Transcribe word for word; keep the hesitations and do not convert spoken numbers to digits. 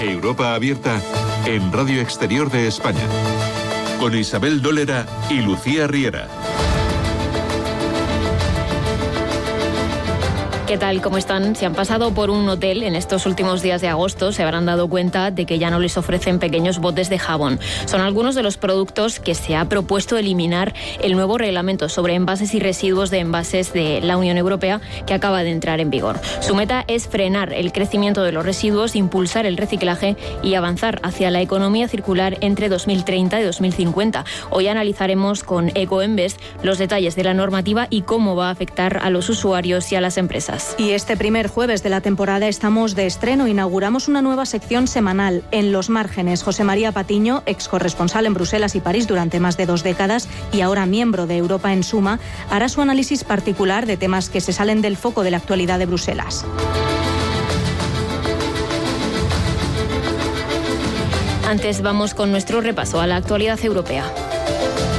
Europa Abierta en Radio Exterior de España, con Isabel Dólera y Lucía Riera. ¿Qué tal? ¿Cómo están? Si han pasado por un hotel en estos últimos días de agosto, se habrán dado cuenta de que ya no les ofrecen pequeños botes de jabón. Son algunos de los productos que se ha propuesto eliminar el nuevo reglamento sobre envases y residuos de envases de la Unión Europea, que acaba de entrar en vigor. Su meta es frenar el crecimiento de los residuos, impulsar el reciclaje y avanzar hacia la economía circular entre dos mil treinta y dos mil cincuenta. Hoy analizaremos con Ecoembes los detalles de la normativa y cómo va a afectar a los usuarios y a las empresas. Y este primer jueves de la temporada estamos de estreno. Inauguramos una nueva sección semanal, En los Márgenes. José María Patiño, ex corresponsal en Bruselas y París durante más de dos décadas y ahora miembro de Europa en Suma, hará su análisis particular de temas que se salen del foco de la actualidad de Bruselas. Antes vamos con nuestro repaso a la actualidad europea.